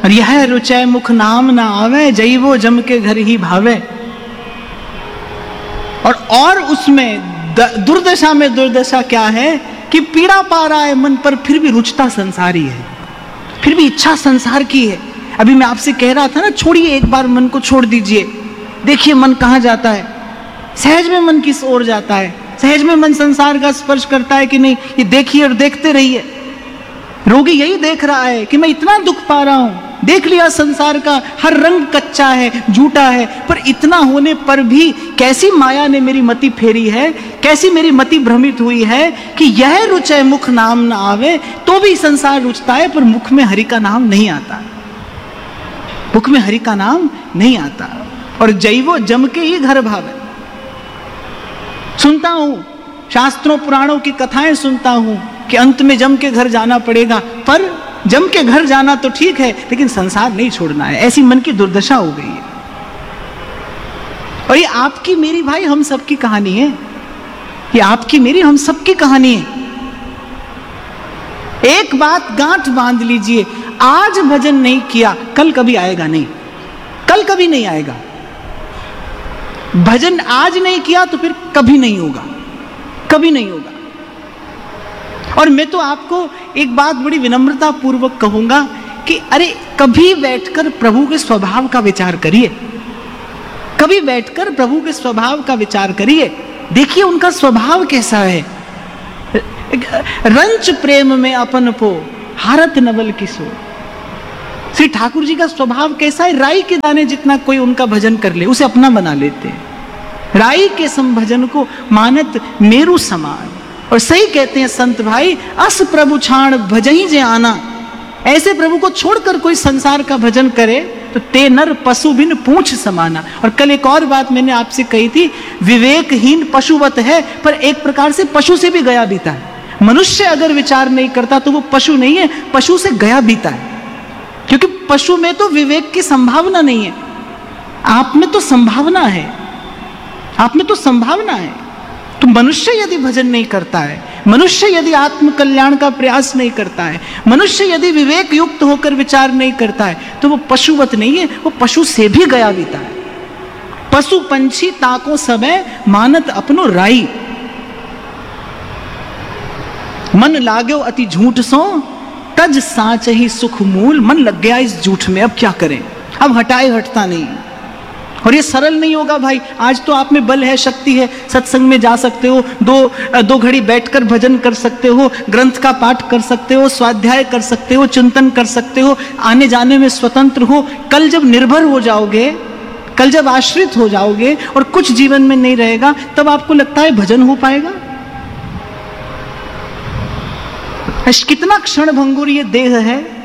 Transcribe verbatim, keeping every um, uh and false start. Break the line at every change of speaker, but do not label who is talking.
और यह रुचय मुख नाम ना आवे, जैवो जम के घर ही भावे। और और उसमें दुर्दशा में दुर्दशा क्या है कि पीड़ा पा रहा है मन, पर फिर भी रुचता संसार ही है, फिर भी इच्छा संसार की है। अभी मैं आपसे कह रहा था ना, छोड़िए एक बार मन को, छोड़ दीजिए, देखिए मन कहाँ जाता है। सहज में मन किस ओर जाता है, सहज में मन संसार का स्पर्श करता है कि नहीं, ये देखिए और देखते रहिए। रोगी यही देख रहा है कि मैं इतना दुख पा रहा हूं, देख लिया संसार का हर रंग कच्चा है, झूठा है, पर इतना होने पर भी कैसी माया ने मेरी मति फेरी है, कैसी मेरी मति भ्रमित हुई है कि यह रुचय मुख नाम न आवे। तो भी संसार रुचता है, पर मुख में हरि का नाम नहीं आता, मुख में हरि का नाम नहीं आता। और जैवो जम के ही घर भावे। सुनता हूं शास्त्रों पुराणों की कथाएं, सुनता हूं कि अंत में जम के घर जाना पड़ेगा, पर जम के घर जाना तो ठीक है, लेकिन संसार नहीं छोड़ना है। ऐसी मन की दुर्दशा हो गई है। और ये आपकी मेरी भाई हम सबकी कहानी है, ये आपकी मेरी हम सबकी कहानी है। एक बात गांठ बांध लीजिए, आज भजन नहीं किया कल कभी आएगा नहीं, कल कभी नहीं आएगा। भजन आज नहीं किया तो फिर कभी नहीं होगा, कभी नहीं होगा। और मैं तो आपको एक बात बड़ी विनम्रता पूर्वक कहूंगा कि अरे कभी बैठकर प्रभु के स्वभाव का विचार करिए, कभी बैठकर प्रभु के स्वभाव का विचार करिए, देखिए उनका स्वभाव कैसा है। रंच प्रेम में अपन पो हारत नवल किसो। श्री ठाकुर जी का स्वभाव कैसा है, राई के दाने जितना कोई उनका भजन कर ले उसे अपना बना लेते हैं। राई के सम भजन को मानत मेरु समान। और सही कहते हैं संत भाई, अस प्रभु छाण भजही जे आना। ऐसे प्रभु को छोड़कर कोई संसार का भजन करे तो ते नर पशु बिन पूंछ समाना। और कल एक और बात मैंने आपसे कही थी, विवेकहीन पशुवत है, पर एक प्रकार से पशु से भी गया बीता है। मनुष्य अगर विचार नहीं करता तो वो पशु नहीं है, पशु से गया बीता है। क्योंकि पशु में तो विवेक की संभावना नहीं है, आप में तो संभावना है, आप में तो संभावना है। तो मनुष्य यदि भजन नहीं करता है, मनुष्य यदि आत्म कल्याण का प्रयास नहीं करता है, मनुष्य यदि विवेक युक्त होकर विचार नहीं करता है, तो वो पशुवत नहीं है, वो पशु से भी गया बीता है। पशु पंछी ताको समय मानत अपनो राई। मन लाग्यो अति झूठ सो तज साच ही सुख मूल। मन लग गया इस झूठ में, अब क्या करें, अब हटाए हटता नहीं। और ये सरल नहीं होगा भाई। आज तो आप में बल है, शक्ति है, सत्संग में जा सकते हो, दो दो घड़ी बैठकर भजन कर सकते हो, ग्रंथ का पाठ कर सकते हो, स्वाध्याय कर सकते हो, चिंतन कर सकते हो, आने जाने में स्वतंत्र हो। कल जब निर्भर हो जाओगे, कल जब आश्रित हो जाओगे और कुछ जीवन में नहीं रहेगा, तब आपको लगता है भजन हो पाएगा? कितना क्षण भंगुर ये देह है,